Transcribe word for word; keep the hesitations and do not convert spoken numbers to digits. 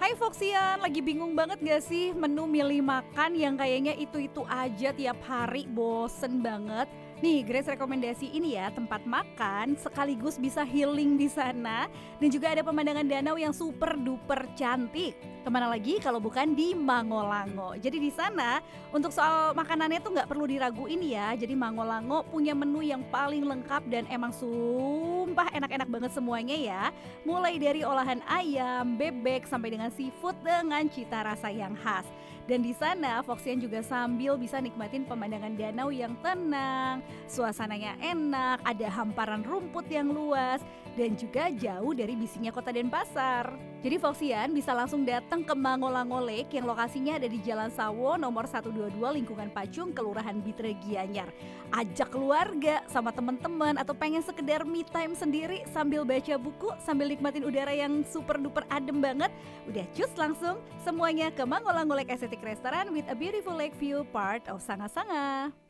Hai Foxian, lagi bingung banget gak sih menu milih makan yang kayaknya itu-itu aja tiap hari, bosen banget. Nih, Grace rekomendasi ini ya, tempat makan sekaligus bisa healing di sana dan juga ada pemandangan danau yang super duper cantik. Kemana lagi kalau bukan di Mangolango. Jadi di sana untuk soal makanannya tuh nggak perlu diraguin ya. Jadi Mangolango punya menu yang paling lengkap dan emang sumpah enak-enak banget semuanya ya. Mulai dari olahan ayam, bebek sampai dengan seafood dengan cita rasa yang khas. Dan di sana Foxian juga sambil bisa nikmatin pemandangan danau yang tenang, suasananya enak, ada hamparan rumput yang luas dan juga jauh dari bisiknya kota Denpasar. Jadi Foxian bisa langsung datang ke Mangolango Lake yang lokasinya ada di Jalan Sawo nomor seratus dua puluh dua lingkungan Pacung, Kelurahan Bitre Gianyar. Ajak keluarga sama teman-teman atau pengen sekedar me time sendiri sambil baca buku, sambil nikmatin udara yang super duper adem banget. Udah cus langsung semuanya ke Mangolango Lake Aesthetic Restaurant with a beautiful lake view part of Sanga Sanga.